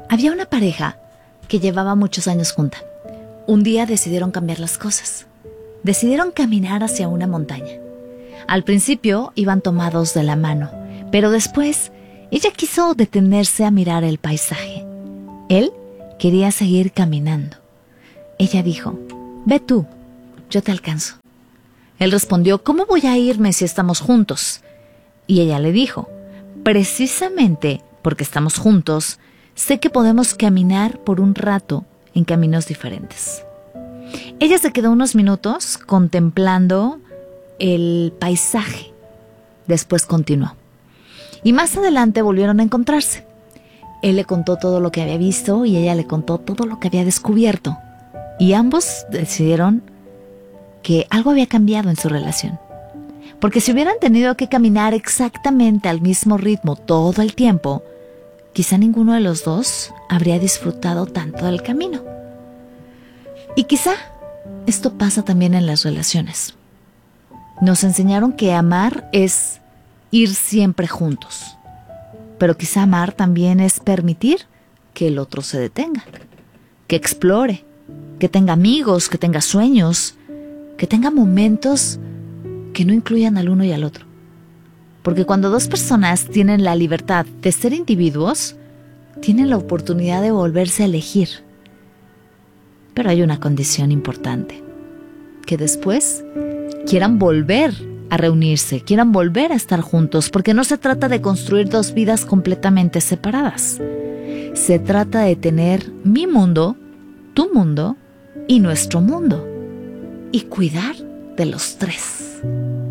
Había una pareja que llevaba muchos años junta. Un día decidieron cambiar las cosas. Decidieron caminar hacia una montaña. Al principio iban tomados de la mano, pero después ella quiso detenerse a mirar el paisaje. Él quería seguir caminando. Ella dijo: «Ve tú, yo te alcanzo». Él respondió: «¿Cómo voy a irme si estamos juntos?». Y ella le dijo: «Precisamente porque estamos juntos, sé que podemos caminar por un rato en caminos diferentes». Ella se quedó unos minutos contemplando el paisaje. Después continuó. Y más adelante volvieron a encontrarse. Él le contó todo lo que había visto y ella le contó todo lo que había descubierto. Y ambos decidieron que algo había cambiado en su relación. Porque si hubieran tenido que caminar exactamente al mismo ritmo todo el tiempo, quizá ninguno de los dos habría disfrutado tanto del camino. Y quizá esto pasa también en las relaciones. Nos enseñaron que amar es ir siempre juntos. Pero quizá amar también es permitir que el otro se detenga, que explore, que tenga amigos, que tenga sueños, que tenga momentos que no incluyan al uno y al otro. Porque cuando dos personas tienen la libertad de ser individuos, tienen la oportunidad de volverse a elegir. Pero hay una condición importante: que después quieran volver a reunirse, quieran volver a estar juntos, porque no se trata de construir dos vidas completamente separadas. Se trata de tener mi mundo, tu mundo y nuestro mundo, y cuidar de los tres.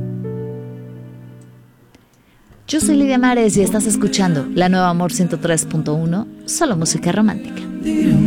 Yo soy Lidia Mares y estás escuchando La Nueva Amor 103.1, solo música romántica.